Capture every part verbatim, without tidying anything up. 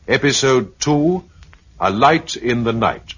Episode two, A Light in the Night.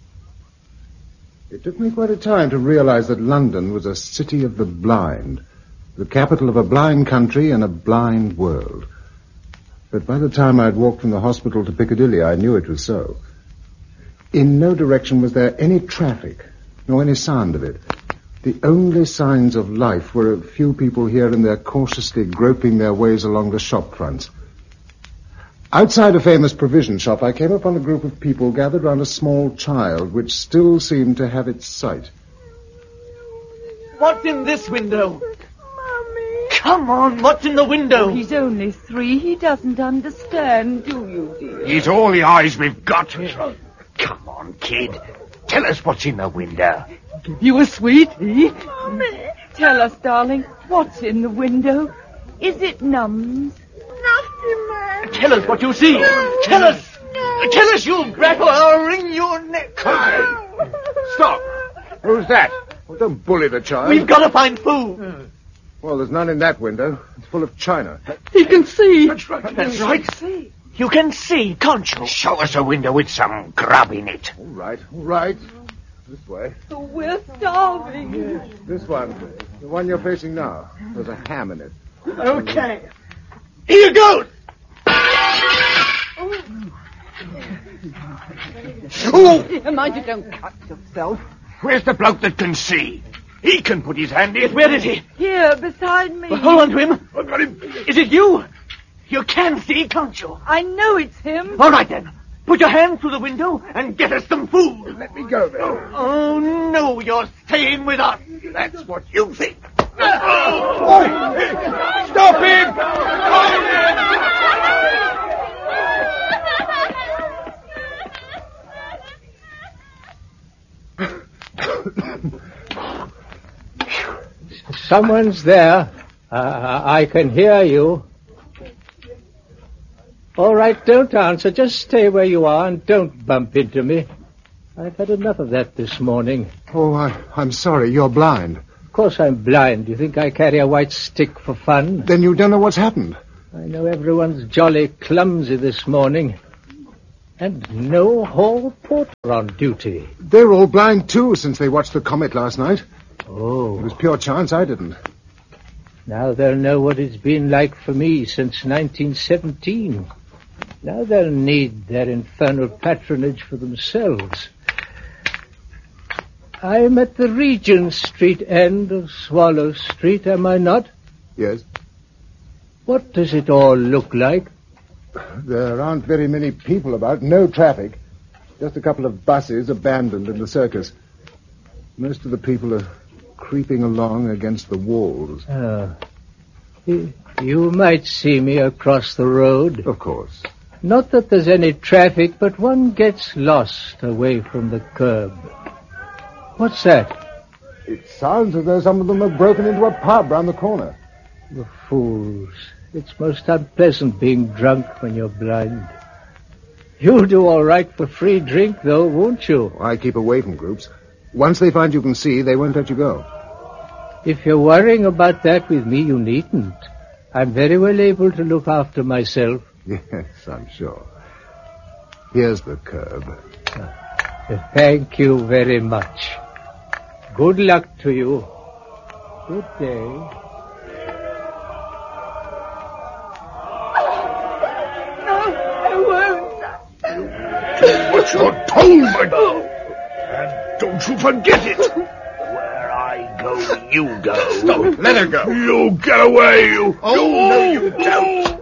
It took me quite a time to realize that London was a city of the blind, the capital of a blind country and a blind world. But by the time I'd walked from the hospital to Piccadilly, I knew it was so. In no direction was there any traffic, nor any sound of it. The only signs of life were a few people here and there cautiously groping their ways along the shop fronts. Outside a famous provision shop, I came upon a group of people gathered round a small child, which still seemed to have its sight. What's in this window? Mummy. Come on, what's in the window? Oh, he's only three. He doesn't understand, do you, dear? He's all the eyes we've got. Come on, kid. Tell us what's in the window. Give you a sweetie. Mummy. Tell us, darling, what's in the window? Is it Nums? Nothing, man. Tell us what you see. No. Tell us. No. Tell us, you brat, or I'll wring your neck. No. Stop. Who's that? Well, don't bully the child. We've got to find food. Hmm. Well, there's none in that window. It's full of china. He can see. That's right. That's right. See. You can see, can't you? Show us a window with some grub in it. All right, all right. This way. Oh, we're starving. Yes, this one. The one you're facing now. There's a ham in it. Okay. Here goes. Oh, mind you don't cut yourself. Where's the bloke that can see? He can put his hand in. Yes, where is he? Here, beside me. Well, hold on to him. I've got him. Is it you? You can see, can't you? I know it's him. All right, then. Put your hand through the window and get us some food. Let me go, then. Oh, no, you're staying with us. That's what you think. Oh! Hey, stop him! Someone's there. Uh, I can hear you. All right, don't answer. Just stay where you are and don't bump into me. I've had enough of that this morning. Oh, I, I'm sorry. You're blind. Of course I'm blind. You think I carry a white stick for fun? Then you don't know what's happened. I know everyone's jolly clumsy this morning. And no hall porter on duty. They're all blind, too, since they watched the comet last night. Oh. It was pure chance I didn't. Now they'll know what it's been like for me since nineteen seventeen. Now they'll need their infernal patronage for themselves. I'm at the Regent Street end of Swallow Street, am I not? Yes. What does it all look like? There aren't very many people about, no traffic. Just a couple of buses abandoned in the circus. Most of the people are creeping along against the walls. Oh. You might see me across the road. Of course. Not that there's any traffic, but one gets lost away from the curb. What's that? It sounds as though some of them have broken into a pub round the corner. The fools. It's most unpleasant being drunk when you're blind. You'll do all right for free drink, though, won't you? I keep away from groups. Once they find you can see, they won't let you go. If you're worrying about that with me, you needn't. I'm very well able to look after myself. Yes, I'm sure. Here's the curb. Uh, thank you very much. Good luck to you. Good day. No, I won't. What's your tongue, my dog? And don't you forget it. Where I go, you go. Stop. Let her go. You get away, you. Oh, you no, you don't.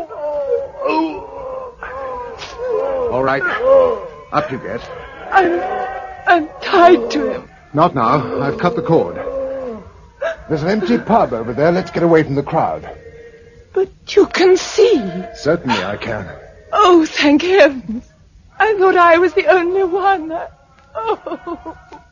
All right. Up you get. I'm, I'm tied to him. Not now. I've cut the cord. There's an empty pub over there. Let's get away from the crowd. But you can see. Certainly I can. Oh, thank heavens. I thought I was the only one. Oh.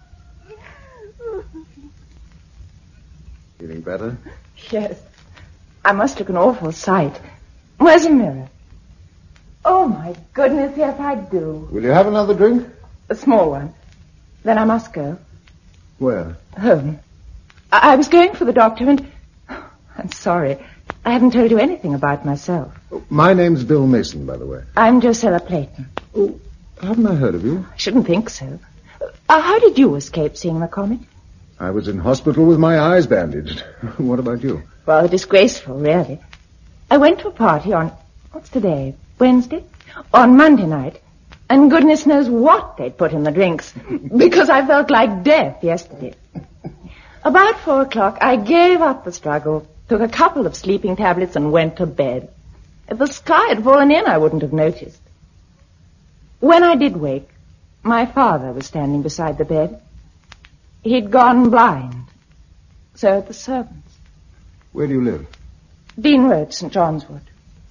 Feeling better? Yes. I must look an awful sight. Where's a mirror? Oh, my goodness, yes, I do. Will you have another drink? A small one. Then I must go. Where? Home. I, I was going for the doctor and... Oh, I'm sorry. I haven't told you anything about myself. My name's Bill Mason, by the way. I'm Drusilla Clayton. Oh, haven't I heard of you? I shouldn't think so. Uh, how did you escape seeing the comet? I was in hospital with my eyes bandaged. What about you? Well, disgraceful, really. I went to a party on, what's today, Wednesday? On Monday night. And goodness knows what they'd put in the drinks, because I felt like death yesterday. About four o'clock, I gave up the struggle, took a couple of sleeping tablets, and went to bed. If the sky had fallen in, I wouldn't have noticed. When I did wake, my father was standing beside the bed. He'd gone blind. So had the servants. Where do you live? Bean Road, Saint John's Wood.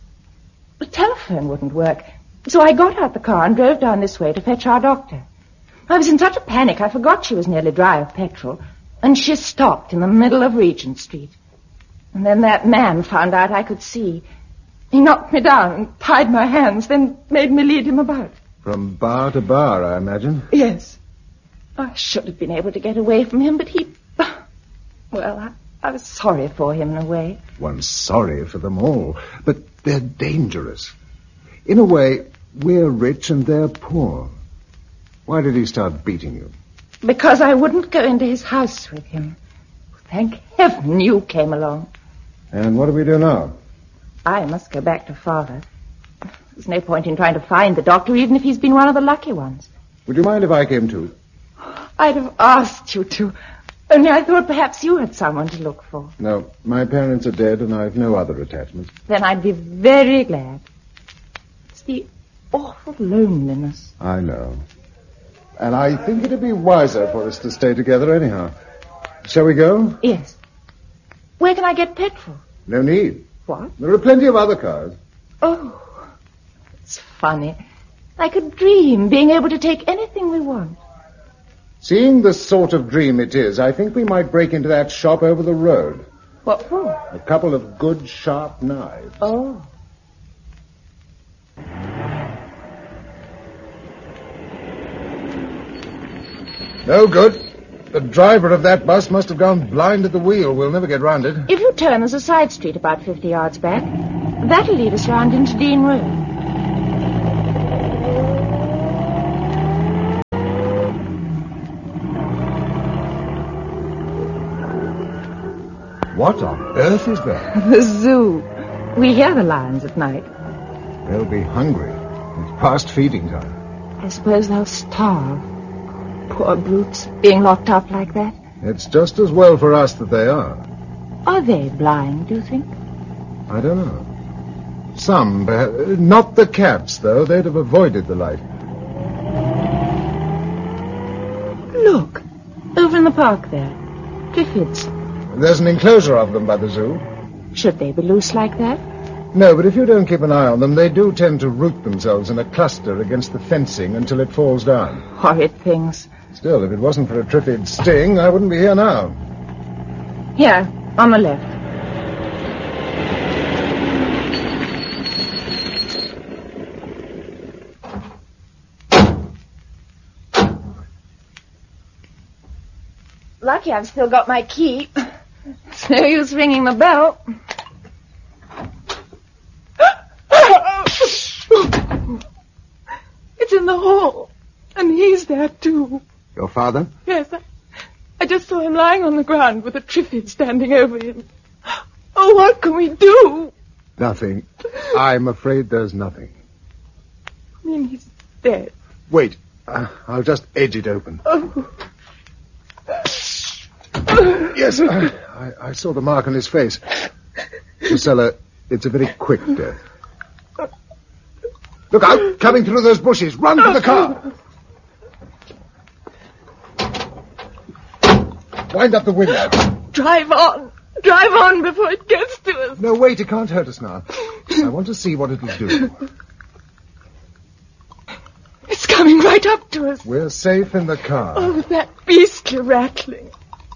The telephone wouldn't work, so I got out the car and drove down this way to fetch our doctor. I was in such a panic, I forgot she was nearly dry of petrol, and she stopped in the middle of Regent Street. And then that man found out I could see. He knocked me down and tied my hands, then made me lead him about. From bar to bar, I imagine. Yes. I should have been able to get away from him, but he... Well, I, I was sorry for him in a way. One's sorry for them all, but they're dangerous. In a way, we're rich and they're poor. Why did he start beating you? Because I wouldn't go into his house with him. Thank heaven you came along. And what do we do now? I must go back to Father. There's no point in trying to find the doctor, even if he's been one of the lucky ones. Would you mind if I came too? I'd have asked you to. Only I thought perhaps you had someone to look for. No, my parents are dead and I've no other attachments. Then I'd be very glad. It's the awful loneliness. I know. And I think it'd be wiser for us to stay together anyhow. Shall we go? Yes. Where can I get petrol? No need. What? There are plenty of other cars. Oh, it's funny. Like a dream, being able to take anything we want. Seeing the sort of dream it is, I think we might break into that shop over the road. What for? A couple of good, sharp knives. Oh. No good. The driver of that bus must have gone blind at the wheel. We'll never get round it. If you turn, there's a side street about fifty yards back. That'll lead us round into Dean Road. What on earth is that? The zoo. We hear the lions at night. They'll be hungry. It's past feeding time. I suppose they'll starve. Poor brutes, being locked up like that. It's just as well for us that they are. Are they blind, do you think? I don't know. Some, perhaps. Not the cats, though. They'd have avoided the light. Look, over in the park there. Triffids. There's an enclosure of them by the zoo. Should they be loose like that? No, but if you don't keep an eye on them, they do tend to root themselves in a cluster against the fencing until it falls down. Horrid things. Still, if it wasn't for a Triffid sting, I wouldn't be here now. Here, on the left. Lucky I've still got my key. It's no use ringing the bell. It's in the hall. And he's there, too. Your father? Yes, I, I just saw him lying on the ground with a Triffid standing over him. Oh, what can we do? Nothing. I'm afraid there's nothing. I mean, he's dead. Wait. Uh, I'll just edge it open. Oh. Yes, I, I, I saw the mark on his face. Drusilla, it's a very quick death. Look out! Coming through those bushes! Run for the car! Wind up the window. Drive on! Drive on before it gets to us! No, wait, it can't hurt us now. I want to see what it'll do. It's coming right up to us. We're safe in the car. Oh, that beastly rattling.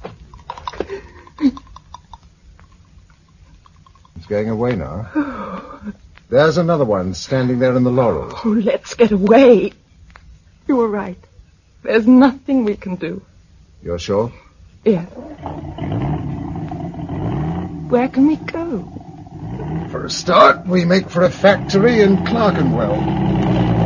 It's going away now. There's another one standing there in the laurels. Oh, let's get away. You were right. There's nothing we can do. You're sure? Yes. Where can we go? For a start, we make for a factory in Clerkenwell.